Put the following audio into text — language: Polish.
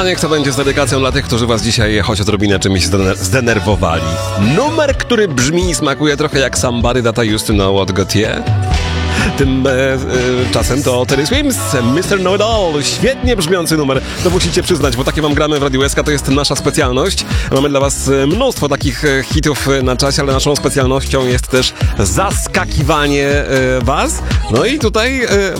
A niech to będzie z dedykacją dla tych, którzy was dzisiaj choć odrobinę czymś zdenerwowali. Numer, który brzmi i smakuje trochę jak Somebody That I Used To Know od Gautier. Tym czasem to Terry Swims, Mr. Know It All. Świetnie brzmiący numer, to musicie przyznać, bo takie wam gramy w Radiu SK, to jest nasza specjalność. Mamy dla was mnóstwo takich hitów na czasie, ale naszą specjalnością jest też zaskakiwanie was. No i tutaj